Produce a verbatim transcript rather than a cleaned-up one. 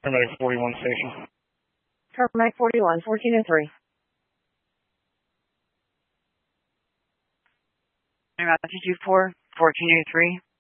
Paramedic forty-one station. Paramedic forty-one, fourteen and three. Altitude four, fourteen and three.